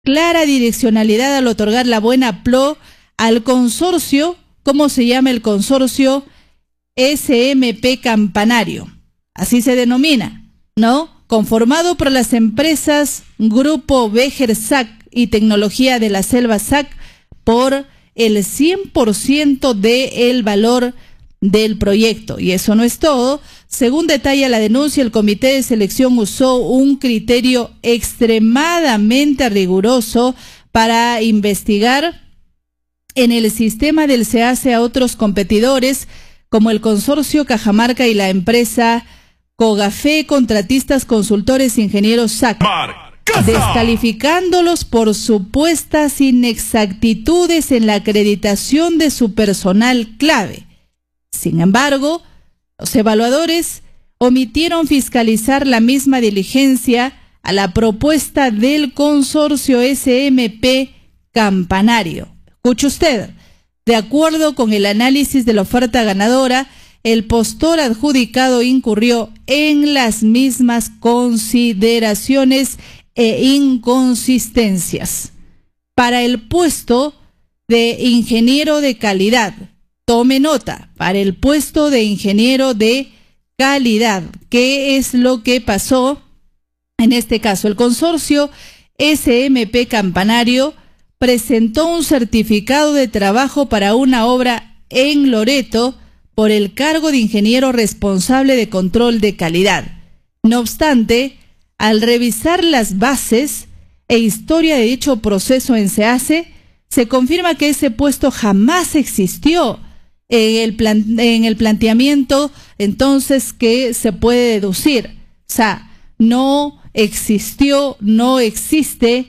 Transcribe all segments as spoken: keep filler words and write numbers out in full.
clara direccionalidad al otorgar la buena P L O al consorcio, ¿cómo se llama el consorcio? S M P Campanario, así se denomina, ¿no? Conformado por las empresas Grupo Vejer S A C y Tecnología de la Selva S A C por el cien por ciento del valor del proyecto. Y eso no es todo. Según detalla la denuncia, el comité de selección usó un criterio extremadamente riguroso para investigar en el sistema del SEACE a otros competidores como el consorcio Cajamarca y la empresa Cogafé, contratistas, consultores, ingenieros S A C, descalificándolos por supuestas inexactitudes en la acreditación de su personal clave. Sin embargo, los evaluadores omitieron fiscalizar la misma diligencia a la propuesta del consorcio S M P Campanario. Escuche usted, de acuerdo con el análisis de la oferta ganadora, el postor adjudicado incurrió en las mismas consideraciones e inconsistencias. Para el puesto de ingeniero de calidad, tome nota, para el puesto de ingeniero de calidad, ¿qué es lo que pasó? En este caso, el consorcio S M P Campanario presentó un certificado de trabajo para una obra en Loreto por el cargo de ingeniero responsable de control de calidad. No obstante, al revisar las bases e historia de dicho proceso en SEACE, se confirma que ese puesto jamás existió en el, plan, en el planteamiento, entonces, que se puede deducir. O sea, no existió, no existe,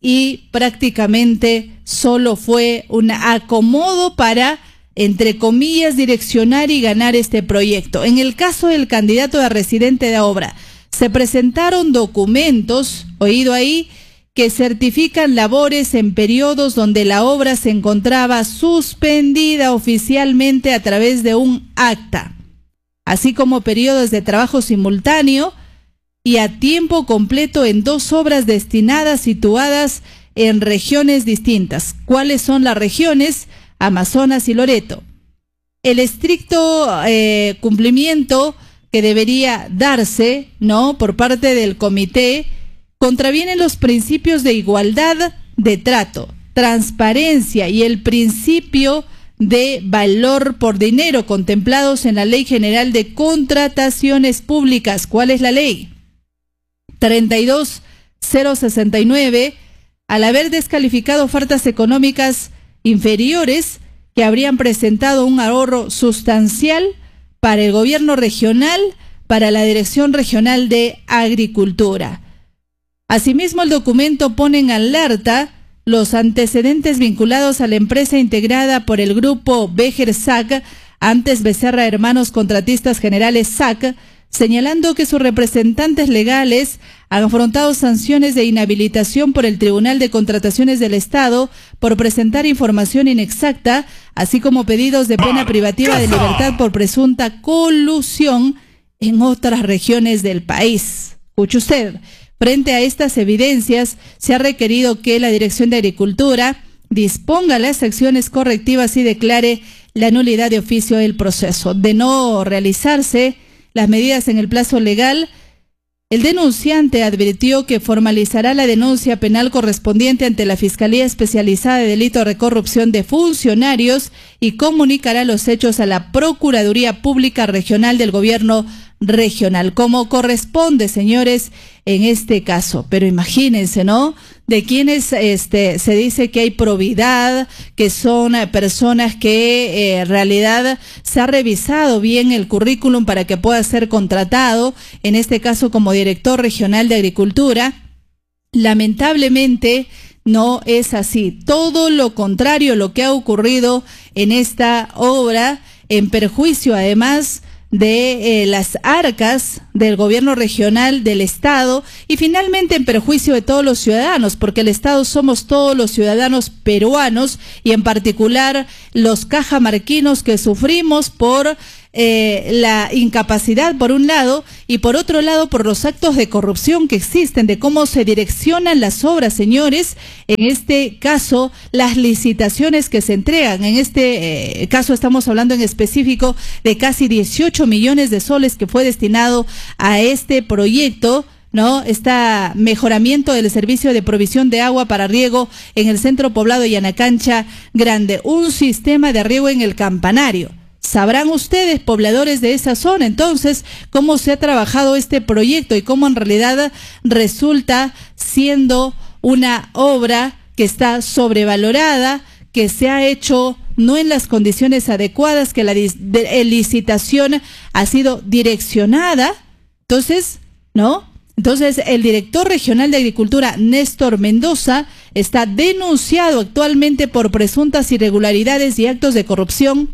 y prácticamente solo fue un acomodo para, entre comillas, direccionar y ganar este proyecto. En el caso del candidato a residente de obra, se presentaron documentos, oído ahí, que certifican labores en periodos donde la obra se encontraba suspendida oficialmente a través de un acta, así como periodos de trabajo simultáneo y a tiempo completo en dos obras destinadas situadas en regiones distintas. ¿Cuáles son las regiones? Amazonas y Loreto. El estricto eh, cumplimiento que debería darse, ¿no?, por parte del comité contraviene los principios de igualdad de trato, transparencia y el principio de valor por dinero contemplados en la Ley General de Contrataciones Públicas. ¿Cuál es la ley? treinta y dos mil sesenta y nueve, al haber descalificado ofertas económicas inferiores que habrían presentado un ahorro sustancial para el gobierno regional, para la Dirección Regional de Agricultura. Asimismo, el documento pone en alerta los antecedentes vinculados a la empresa integrada por el grupo Vejer S A C, antes Becerra Hermanos Contratistas Generales S A C, señalando que sus representantes legales han afrontado sanciones de inhabilitación por el Tribunal de Contrataciones del Estado por presentar información inexacta, así como pedidos de pena privativa de libertad por presunta colusión en otras regiones del país. Escuche usted, frente a estas evidencias, se ha requerido que la Dirección de Agricultura disponga las acciones correctivas y declare la nulidad de oficio del proceso. De no realizarse las medidas en el plazo legal, el denunciante advirtió que formalizará la denuncia penal correspondiente ante la Fiscalía Especializada de Delito de Corrupción de Funcionarios y comunicará los hechos a la Procuraduría Pública Regional del Gobierno Regional, como corresponde, señores, en este caso. Pero imagínense, ¿no?, de quienes este, se dice que hay probidad, que son eh, personas que eh, en realidad se ha revisado bien el currículum para que pueda ser contratado, en este caso como director regional de Agricultura. Lamentablemente no es así. Todo lo contrario, lo que ha ocurrido en esta obra, en perjuicio además de eh, las arcas del gobierno regional, del Estado, y finalmente en perjuicio de todos los ciudadanos, porque el Estado somos todos los ciudadanos peruanos y en particular los cajamarquinos que sufrimos por eh, la incapacidad por un lado y por otro lado por los actos de corrupción que existen, de cómo se direccionan las obras, señores, en este caso las licitaciones que se entregan, en este eh, caso estamos hablando en específico de casi dieciocho millones de soles que fue destinado a este proyecto, ¿no? Este mejoramiento del servicio de provisión de agua para riego en el centro poblado de Yanacancha Grande, un sistema de riego en el Campanario. Sabrán ustedes, pobladores de esa zona, entonces, cómo se ha trabajado este proyecto y cómo en realidad resulta siendo una obra que está sobrevalorada, que se ha hecho no en las condiciones adecuadas, que la licitación ha sido direccionada. Entonces, ¿no? Entonces, el director regional de Agricultura, Néstor Mendoza, está denunciado actualmente por presuntas irregularidades y actos de corrupción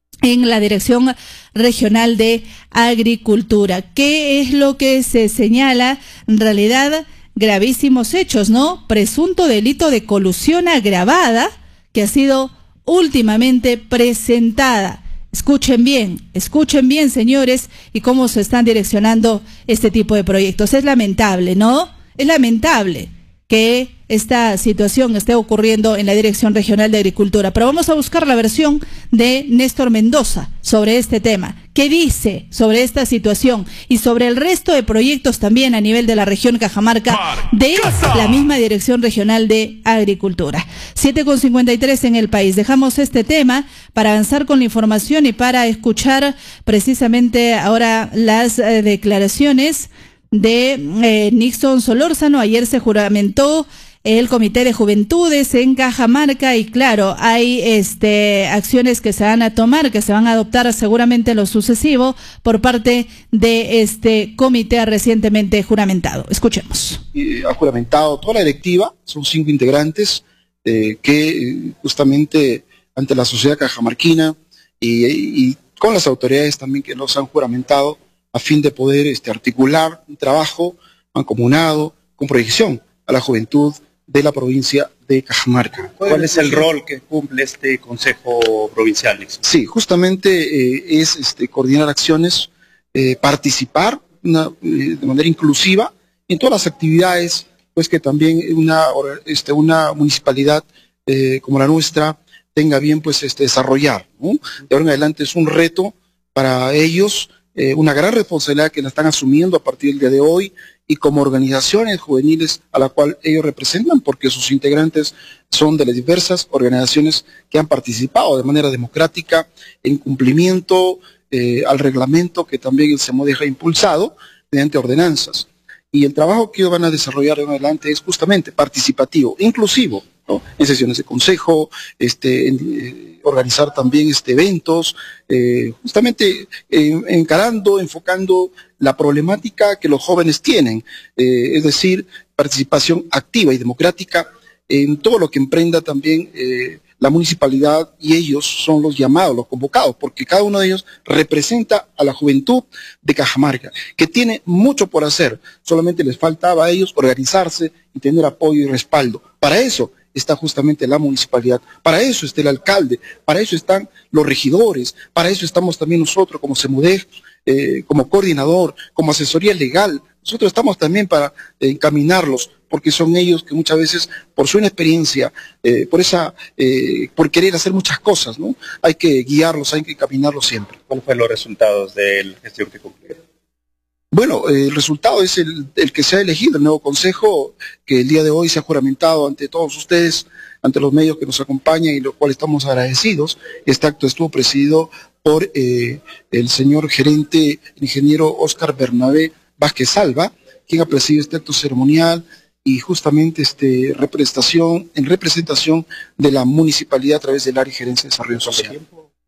en la Dirección Regional de Agricultura. ¿Qué es lo que se señala? En realidad, gravísimos hechos, ¿no? Presunto delito de colusión agravada que ha sido últimamente presentada. Escuchen bien, escuchen bien, señores, y cómo se están direccionando este tipo de proyectos. Es lamentable, ¿no? Es lamentable que esta situación esté ocurriendo en la Dirección Regional de Agricultura. Pero vamos a buscar la versión de Néstor Mendoza sobre este tema. ¿Qué dice sobre esta situación y sobre el resto de proyectos también a nivel de la región Cajamarca de la misma Dirección Regional de Agricultura? siete con cincuenta y tres en el país. Dejamos este tema para avanzar con la información y para escuchar precisamente ahora las eh, declaraciones de eh, Nixon Solórzano. Ayer se juramentó el Comité de Juventudes en Cajamarca y claro, hay este acciones que se van a tomar, que se van a adoptar seguramente en lo sucesivo por parte de este comité recientemente juramentado. Escuchemos. Y ha juramentado toda la directiva, son cinco integrantes eh, que eh, justamente ante la sociedad cajamarquina y, y con las autoridades también que los han juramentado a fin de poder este, articular un trabajo mancomunado con proyección a la juventud de la provincia de Cajamarca. ¿Cuál es el rol que cumple este Consejo Provincial, Nixon? Sí, justamente eh, es este, coordinar acciones, eh, participar una, eh, de manera inclusiva en todas las actividades, pues que también una, este, una municipalidad eh, como la nuestra tenga bien pues este, desarrollar, ¿no? De ahora en adelante es un reto para ellos, eh, una gran responsabilidad que la están asumiendo a partir del día de hoy, y como organizaciones juveniles a la cual ellos representan, porque sus integrantes son de las diversas organizaciones que han participado de manera democrática en cumplimiento eh, al reglamento que también el CEMODEJ ha impulsado mediante ordenanzas. Y el trabajo que ellos van a desarrollar en adelante es justamente participativo, inclusivo, ¿no? En sesiones de consejo, este, en, eh, organizar también este, eventos, eh, justamente eh, encarando, enfocando la problemática que los jóvenes tienen, eh, es decir, participación activa y democrática en todo lo que emprenda también eh, la municipalidad, y ellos son los llamados, los convocados, porque cada uno de ellos representa a la juventud de Cajamarca, que tiene mucho por hacer, solamente les faltaba a ellos organizarse y tener apoyo y respaldo. Para eso está justamente la municipalidad, para eso está el alcalde, para eso están los regidores, para eso estamos también nosotros como CEMODEJ, eh, como coordinador, como asesoría legal. Nosotros estamos también para eh, encaminarlos, porque son ellos que muchas veces, por su inexperiencia, eh, por esa, eh, por querer hacer muchas cosas, ¿no? Hay que guiarlos, hay que encaminarlos siempre. ¿Cuáles fueron los resultados de la gestión que cumplieron? Bueno, eh, el resultado es el, el que se ha elegido, el nuevo consejo, que el día de hoy se ha juramentado ante todos ustedes, ante los medios que nos acompañan y los cuales estamos agradecidos. Este acto estuvo presidido por eh, el señor gerente, el ingeniero Óscar Bernabé Vázquez Salva, quien ha presidido este acto ceremonial y justamente este representación, en representación de la municipalidad a través del área de gerencia de desarrollo social.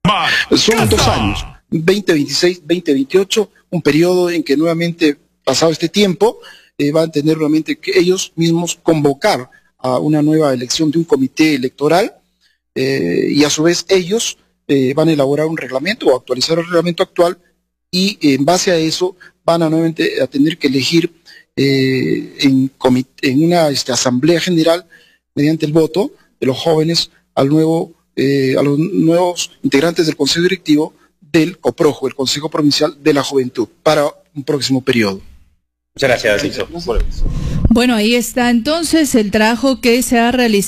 Son dos años, veinte veintiséis, veinte veintiocho, un periodo en que nuevamente, pasado este tiempo, eh, van a tener nuevamente que ellos mismos convocar a una nueva elección de un comité electoral eh, y a su vez ellos eh, van a elaborar un reglamento o actualizar el reglamento actual, y eh, en base a eso van a nuevamente a tener que elegir eh, en, en una este, asamblea general mediante el voto de los jóvenes al nuevo, eh, a los nuevos integrantes del Consejo Directivo del COPROJU, el Consejo Provincial de la Juventud, para un próximo periodo. Muchas gracias, Alonso. Bueno, ahí está entonces el trabajo que se ha realizado.